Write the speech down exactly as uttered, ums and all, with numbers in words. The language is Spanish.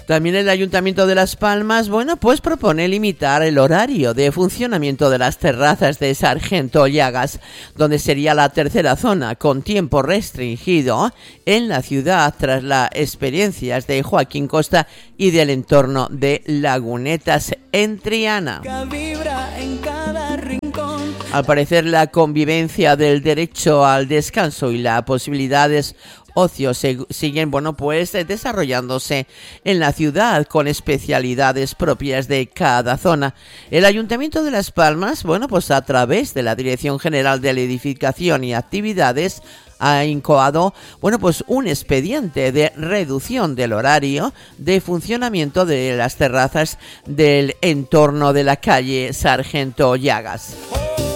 También el Ayuntamiento de Las Palmas, bueno, pues propone limitar el horario de funcionamiento de las terrazas de Sargento Llagas, donde sería la tercera zona con tiempo restringido en la ciudad tras las experiencias de Joaquín Costa y del entorno de Lagunetas en Triana. Al parecer, la convivencia del derecho al descanso y las posibilidades ocio se, siguen, bueno, pues desarrollándose en la ciudad con especialidades propias de cada zona. El Ayuntamiento de Las Palmas, bueno, pues a través de la Dirección General de la Edificación y Actividades ha incoado, bueno, pues un expediente de reducción del horario de funcionamiento de las terrazas del entorno de la calle Sargento Llagas.